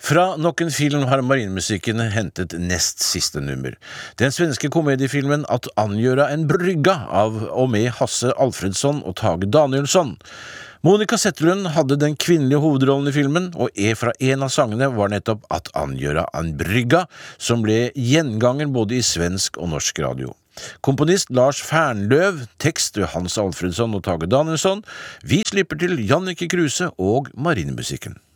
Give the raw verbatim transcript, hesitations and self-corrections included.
Fra nok en film har Marinemusikken hentet nest siste nummer. Den svenske komediefilmen At angjøra en brygga av og med Hasse Alfredsson og Tage Danielsson. Monica Zetterlund hadde den kvinnelige hovedrollen i filmen, og E fra en av sangene var nettopp At angjøra en brygga, som ble gjenganger både i svensk og norsk radio. Komponist Lars Fernløv, tekst ved Hans Alfredsson og Tage Danielsson. Vi slipper til Jannicke Kruse og Marinemusikken.